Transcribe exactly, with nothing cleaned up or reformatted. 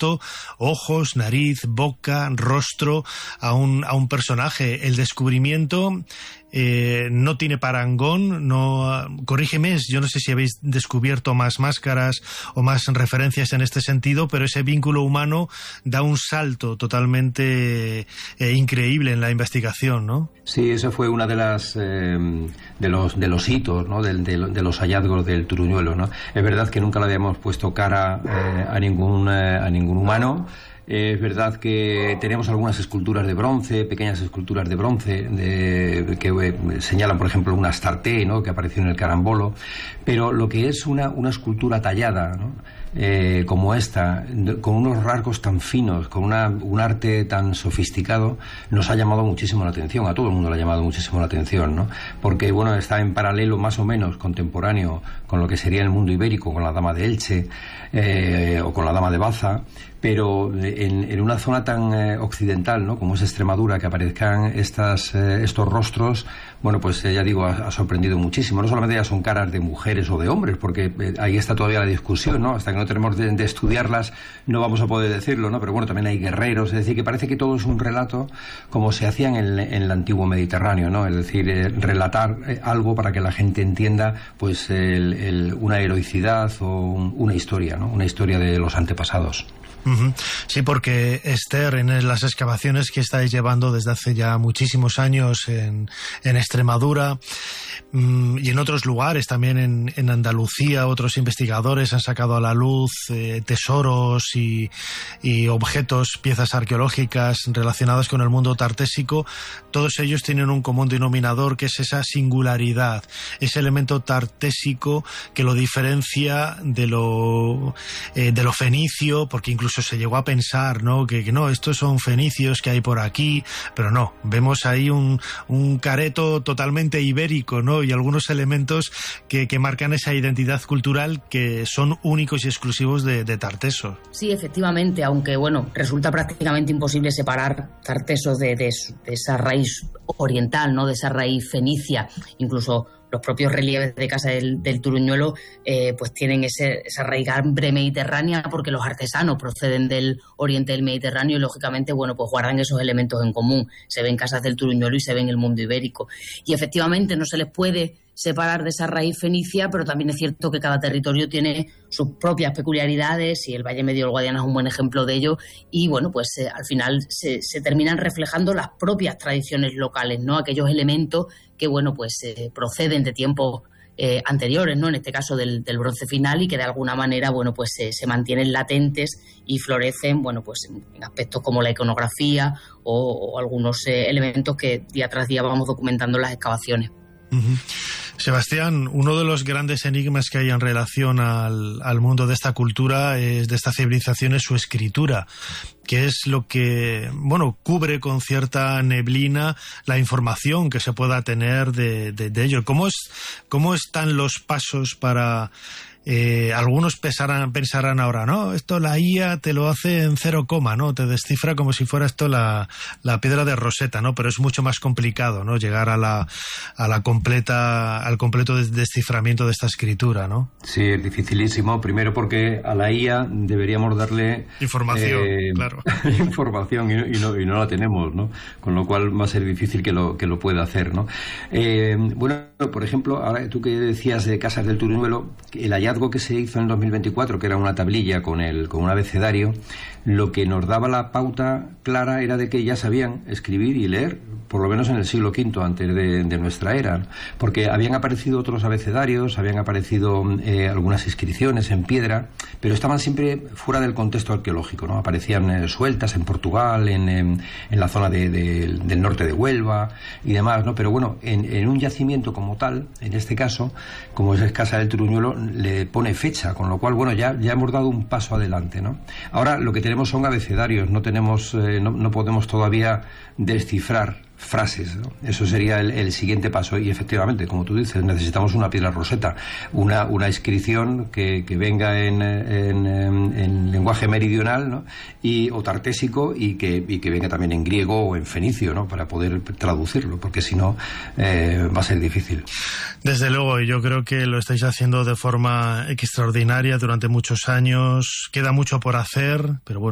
puesto ojos, nariz, boca, rostro a un, a un personaje. El descubrimiento eh, no tiene parangón, no, corrígeme, yo no sé si habéis descubierto más máscaras o más referencias en este sentido, pero ese vínculo humano da un salto totalmente eh, increíble en la investigación, ¿no? Sí, eso fue una de las eh, de los de los hitos, ¿no? de, de, de los hallazgos del Turuñuelo, ¿no? Es verdad que nunca le habíamos puesto cara eh, a ningún eh, a ningún humano. Es verdad que tenemos algunas esculturas de bronce, pequeñas esculturas de bronce, de, que eh, señalan, por ejemplo, un Astarte, ¿no? que apareció en el Carambolo, pero lo que es una, una escultura tallada, ¿no? eh, como esta, con unos rasgos tan finos, con una, un arte tan sofisticado, nos ha llamado muchísimo la atención, a todo el mundo le ha llamado muchísimo la atención, ¿no? Porque, bueno, está en paralelo más o menos contemporáneo con lo que sería el mundo ibérico, con la Dama de Elche eh, o con la Dama de Baza, pero en, en una zona tan eh, occidental, ¿no? como es Extremadura, que aparezcan estas, eh, estos rostros, bueno, pues eh, ya digo, ha, ha sorprendido muchísimo. No solamente ya son caras de mujeres o de hombres, porque eh, ahí está todavía la discusión, ¿no? Hasta que no tenemos de, de estudiarlas no vamos a poder decirlo, ¿no? Pero bueno, también hay guerreros, es decir, que parece que todo es un relato como se hacía en el, en el antiguo Mediterráneo, ¿no? Es decir, eh, relatar eh, algo para que la gente entienda, pues, el, el, una heroicidad o un, una historia, ¿no? Una historia de los antepasados. Uh-huh. Sí, porque Esther, en las excavaciones que estáis llevando desde hace ya muchísimos años en, en Extremadura mmm, y en otros lugares, también en, en Andalucía, otros investigadores han sacado a la luz eh, tesoros y, y objetos, piezas arqueológicas relacionadas con el mundo tartésico. Todos ellos tienen un común denominador, que es esa singularidad, ese elemento tartésico que lo diferencia de lo, eh, de lo fenicio, porque incluso se llegó a pensar, ¿no? Que, que no, estos son fenicios que hay por aquí, pero no, vemos ahí un, un careto totalmente ibérico, ¿no? Y algunos elementos que, que marcan esa identidad cultural que son únicos y exclusivos de, de Tartesos. Sí, efectivamente, aunque bueno, resulta prácticamente imposible separar Tartesos de, de, de esa raíz oriental, ¿no? De esa raíz fenicia, incluso los propios relieves de Casa del, del Turuñuelo eh, pues tienen ese, esa raigambre mediterránea, porque los artesanos proceden del oriente del Mediterráneo y lógicamente bueno pues guardan esos elementos en común. Se ven Casas del Turuñuelo y se ven el mundo ibérico. Y efectivamente no se les puede separar de esa raíz fenicia, pero también es cierto que cada territorio tiene sus propias peculiaridades y el Valle Medio del Guadiana es un buen ejemplo de ello y bueno, pues eh, al final se, se terminan reflejando las propias tradiciones locales, ¿no? Aquellos elementos que bueno, pues eh, proceden de tiempos eh, anteriores, ¿no? En este caso del, del bronce final, y que de alguna manera bueno, pues eh, se mantienen latentes y florecen bueno, pues en, en aspectos como la iconografía o, o algunos eh, elementos que día tras día vamos documentando en las excavaciones. Uh-huh. Sebastián, uno de los grandes enigmas que hay en relación al, al mundo de esta cultura, es, de esta civilización, es su escritura, que es lo que, bueno, cubre con cierta neblina la información que se pueda tener de, de, de ello. ¿Cómo es, cómo están los pasos para... Eh, algunos pensarán, pensarán ahora, no, esto la I A te lo hace en cero coma, ¿no? Te descifra como si fuera esto la, la piedra de Rosetta, ¿no? Pero es mucho más complicado, ¿no? Llegar a la, a la completa, al completo desciframiento de esta escritura, ¿no? Sí, es dificilísimo. Primero porque a la I A deberíamos darle información, eh, claro. información y no, y, no, y no la tenemos, ¿no? Con lo cual va a ser difícil que lo, que lo pueda hacer, ¿no? Eh, bueno, por ejemplo, ahora tú que decías de Casas del Turuñuelo, el hallazgo que se hizo en dos mil veinticuatro, que era una tablilla con, el, con un abecedario, lo que nos daba la pauta clara era de que ya sabían escribir y leer, por lo menos en el siglo quinto antes de, de nuestra era, porque habían aparecido otros abecedarios, habían aparecido eh, algunas inscripciones en piedra, pero estaban siempre fuera del contexto arqueológico, ¿no? Aparecían eh, sueltas en Portugal, en, en, en la zona de, de, del norte de Huelva y demás, ¿no? Pero bueno, en, en un yacimiento como tal, en este caso, como es Casa del Turuñuelo, le pone fecha, con lo cual, bueno, ya, ya hemos dado un paso adelante, ¿no? Ahora lo que tenemos son abecedarios, no tenemos, eh, no, no podemos todavía descifrar frases, ¿no? Eso sería el, el siguiente paso y efectivamente, como tú dices, necesitamos una piedra roseta, una, una inscripción que, que venga en, en, en, en lenguaje meridional, ¿no? Y, o tartésico y que, y que venga también en griego o en fenicio, ¿no? Para poder traducirlo, porque si no eh, va a ser difícil. Desde luego, yo creo que lo estáis haciendo de forma extraordinaria durante muchos años, queda mucho por hacer, pero bueno.